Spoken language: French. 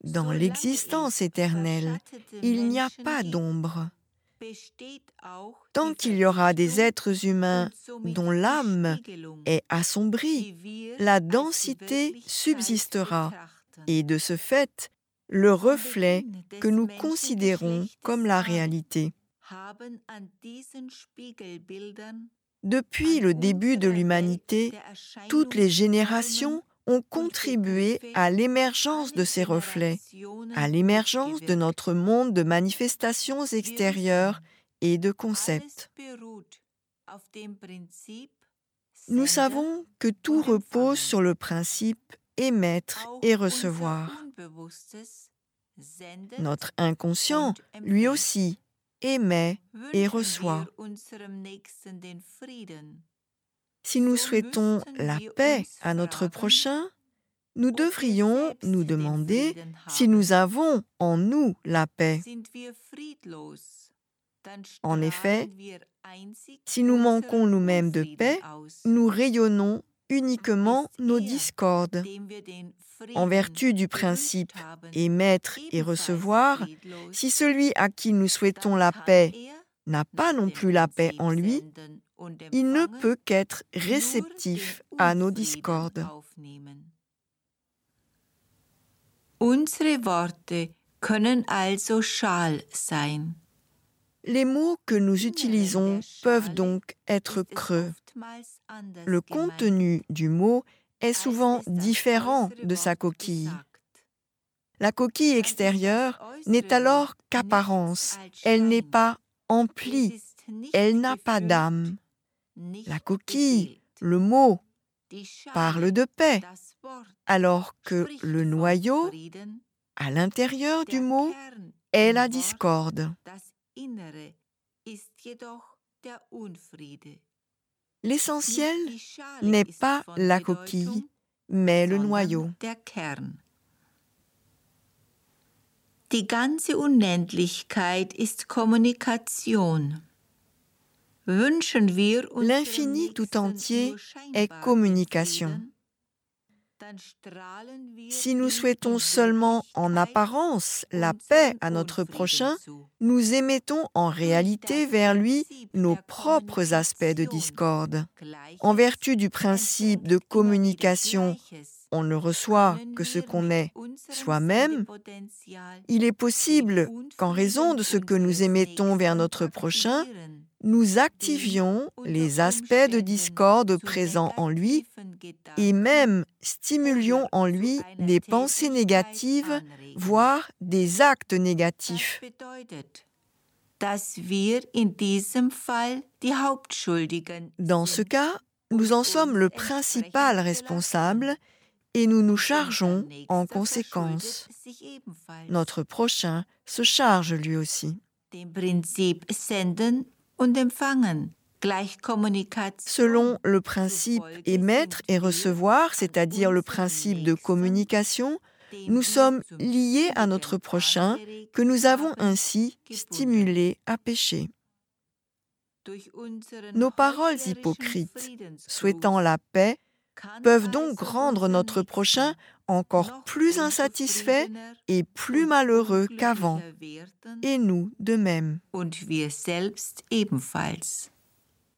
Dans l'existence éternelle, il n'y a pas d'ombre. Tant qu'il y aura des êtres humains dont l'âme est assombrie, la densité subsistera et de ce fait, le reflet que nous considérons comme la réalité. Depuis le début de l'humanité, toutes les générations ont contribué à l'émergence de ces reflets, à l'émergence de notre monde de manifestations extérieures et de concepts. Nous savons que tout repose sur le principe émettre et recevoir. Notre inconscient, lui aussi, émet et reçoit. Si nous souhaitons la paix à notre prochain, nous devrions nous demander si nous avons en nous la paix. En effet, si nous manquons nous-mêmes de paix, nous rayonnons uniquement nos discordes. En vertu du principe émettre et recevoir, si celui à qui nous souhaitons la paix n'a pas non plus la paix en lui, il ne peut qu'être réceptif à nos discordes. Unsere Worte können also Schal sein. Les mots que nous utilisons peuvent donc être creux. Le contenu du mot est souvent différent de sa coquille. La coquille extérieure n'est alors qu'apparence, elle n'est pas emplie, elle n'a pas d'âme. La coquille, le mot, parle de paix, alors que le noyau, à l'intérieur du mot, est la discorde. L'essentiel n'est pas la coquille, mais le noyau. Die ganze Unendlichkeit ist Kommunikation. L'infini tout entier est communication. Si nous souhaitons seulement en apparence la paix à notre prochain, nous émettons en réalité vers lui nos propres aspects de discorde. En vertu du principe de communication, on ne reçoit que ce qu'on est soi-même. Il est possible qu'en raison de ce que nous émettons vers notre prochain, nous activions les aspects de discorde présents en lui et même stimulions en lui des pensées négatives, voire des actes négatifs. Dans ce cas, nous en sommes le principal responsable et nous nous chargeons en conséquence. Notre prochain se charge lui aussi. Selon le principe émettre et recevoir, c'est-à-dire le principe de communication, nous sommes liés à notre prochain que nous avons ainsi stimulé à pécher. Nos paroles hypocrites, souhaitant la paix, peuvent donc rendre notre prochain encore plus insatisfait et plus malheureux qu'avant, et nous de même.